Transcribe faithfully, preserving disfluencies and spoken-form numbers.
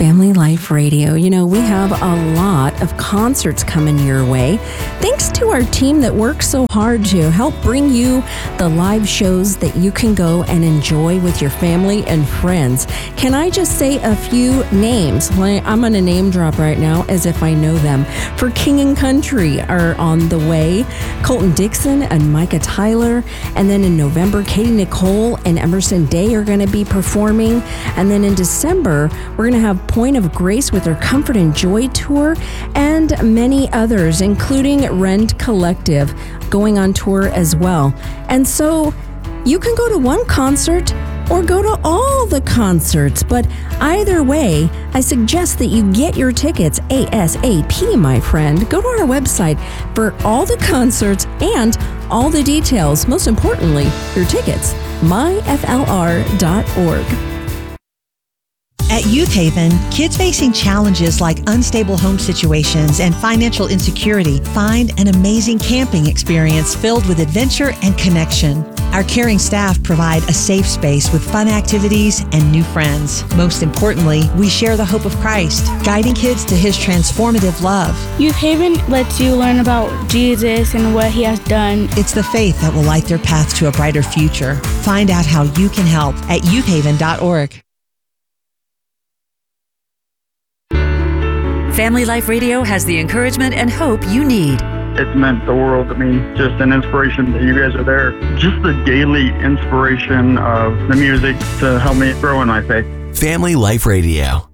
Family Life Radio. You know, we have a lot of concerts coming your way. Thanks to our team that works so hard to help bring you the live shows that you can go and enjoy with your family and friends. Can I just say a few names? I'm going to name drop right now as if I know them. For King and Country are on the way. Colton Dixon and Micah Tyler. And then in November, Katie Nicole and Emerson Day are going to be performing. And then in December, we're going to have Point of Grace with their Comfort and Joy tour, and many others, including Rend Collective, going on tour as well. And so you can go to one concert or go to all the concerts, but either way, I suggest that you get your tickets ASAP, my friend. Go to our website for all the concerts and all the details. Most importantly, your tickets, my f l r dot org. At Youth Haven, kids facing challenges like unstable home situations and financial insecurity find an amazing camping experience filled with adventure and connection. Our caring staff provide a safe space with fun activities and new friends. Most importantly, we share the hope of Christ, guiding kids to His transformative love. Youth Haven lets you learn about Jesus and what He has done. It's the faith that will light their path to a brighter future. Find out how you can help at youth haven dot org. Family Life Radio has the encouragement and hope you need. It's meant the world to me. Just an inspiration that you guys are there. Just the daily inspiration of the music to help me grow in my faith. Family Life Radio.